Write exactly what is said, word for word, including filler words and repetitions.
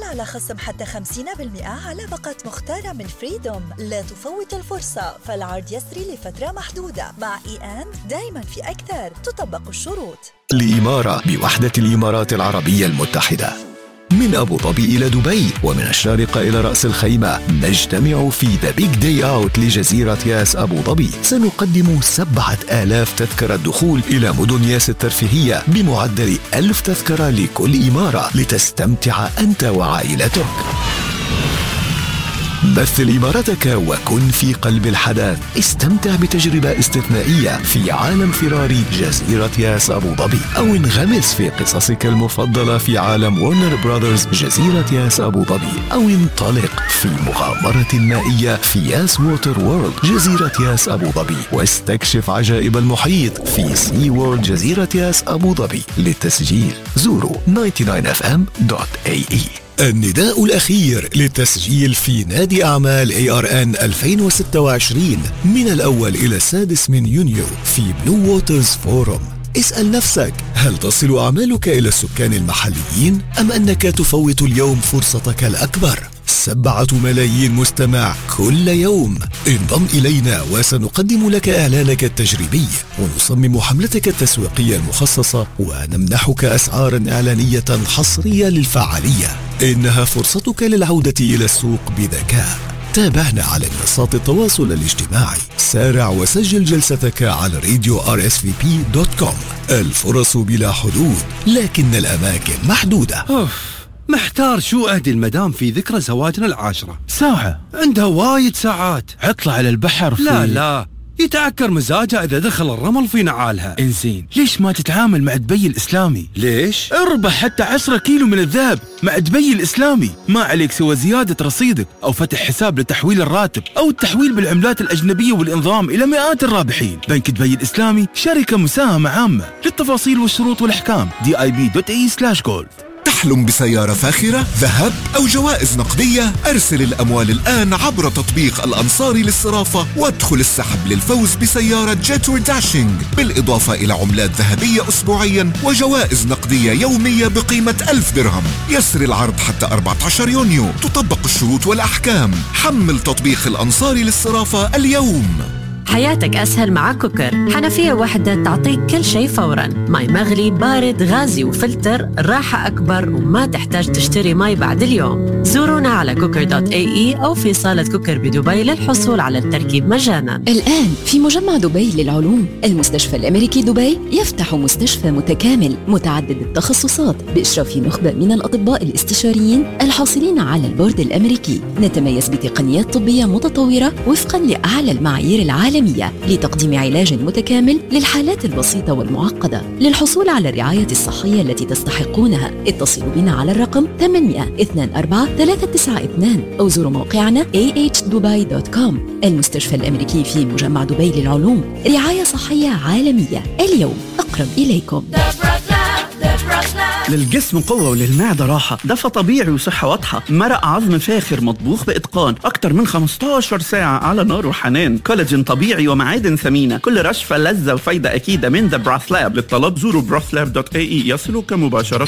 على خصم حتى خمسين بالمئة على باقة مختارة من فريدوم. لا تفوت الفرصة، فالعرض يسري لفترة محدودة. مع إي أند دايما في أكثر، تطبق الشروط. الإمارة بوحدة الإمارات العربية المتحدة، من أبو ظبي إلى دبي ومن الشارقة إلى رأس الخيمة، نجتمع في ذا بيج داي أوت لجزيرة ياس أبو ظبي. سنقدم سبعة آلاف تذكرة دخول إلى مدن ياس الترفيهية بمعدل ألف تذكرة لكل إمارة لتستمتع أنت وعائلتك. مثل إمارتك وكن في قلب الحدث. استمتع بتجربة استثنائية في عالم فراري جزيرة ياس أبو ظبي، أو انغمس في قصصك المفضلة في عالم وورنر براذرز جزيرة ياس أبو ظبي، أو انطلق في مغامرة مائية في ياس ووتر وورلد جزيرة ياس أبو ظبي، واستكشف عجائب المحيط في سي وورلد جزيرة ياس أبو ظبي. للتسجيل زوروا تسعة وتسعين إف إم دوت إيه إي. النداء الأخير للتسجيل في نادي أعمال إيه آر إن ألفين وستة وعشرين من الأول إلى السادس من يونيو في بلو ووترز فورم. اسأل نفسك، هل تصل أعمالك إلى السكان المحليين أم أنك تفوت اليوم فرصتك الأكبر؟ سبعة ملايين مستمع كل يوم. انضم إلينا وسنقدم لك إعلانك التجريبي، ونصمم حملتك التسويقية المخصصة، ونمنحك أسعارا إعلانية حصرية للفعالية. إنها فرصتك للعودة إلى السوق بذكاء. تابعنا على منصات التواصل الاجتماعي. سارع وسجل جلستك على راديو آر إس في بي دوت كوم. الفرص بلا حدود، لكن الأماكن محدودة. أوف، محتار شو أهدي المدام في ذكرى زواجنا العاشرة. ساعة؟ عندها وايد ساعات. عطلة على البحر في... لا لا، يتعكر مزاجها إذا دخل الرمل في نعالها. إنزين، ليش ما تتعامل مع دبي الإسلامي؟ ليش؟ اربح حتى عشرة كيلو من الذهب مع دبي الإسلامي. ما عليك سوى زيادة رصيدك أو فتح حساب لتحويل الراتب أو التحويل بالعملات الأجنبية والإنضام إلى مئات الرابحين. بنك دبي الإسلامي شركة مساهمة عامة. للتفاصيل والشروط والأحكام دي آي بي دوت إي سلاش جولد. تحلم بسيارة فاخرة، ذهب أو جوائز نقدية؟ أرسل الأموال الآن عبر تطبيق الأنصاري للصرافة وادخل السحب للفوز بسيارة جيت داشينج، بالإضافة إلى عملات ذهبية أسبوعيا وجوائز نقدية يومية بقيمة ألف درهم. يسري العرض حتى أربعة عشر يونيو. تطبق الشروط والأحكام. حمل تطبيق الأنصاري للصرافة اليوم. حياتك أسهل مع كوكر. حنفية واحدة تعطيك كل شيء فوراً، ماء مغلي، بارد، غازي وفلتر، راحة أكبر وما تحتاج تشتري ماء بعد اليوم. زورونا على كوكر دوت إيه إي أو في صالة كوكر بدبي للحصول على التركيب مجاناً. الآن في مجمع دبي للعلوم، المستشفى الأمريكي دبي يفتح مستشفى متكامل متعدد التخصصات بإشراف نخبة من الأطباء الاستشاريين الحاصلين على البورد الأمريكي. نتميز بتقنيات طبية متطورة وفقاً لأعلى المعايير العالمية لتقديم علاج متكامل للحالات البسيطة والمعقدة. للحصول على الرعاية الصحية التي تستحقونها اتصلوا بنا على الرقم ثمانية اثنين أربعة ثلاثة تسعة اثنين أو زوروا موقعنا إيه إتش دبي دوت كوم. المستشفى الأمريكي في مجمع دبي للعلوم، رعاية صحية عالمية اليوم أقرب إليكم. للجسم قوة وللمعدة راحة، دفى طبيعي وصحة واضحة، مرق عظم فاخر مطبوخ بإتقان، أكتر من خمسة عشر ساعة على نار وحنان، كولاجين طبيعي ومعادن ثمينة، كل رشفة لذة وفايدة أكيدة من ذا براث لاب. للطلب زوروا براث لاب دوت إيه إي. يصلك مباشرة.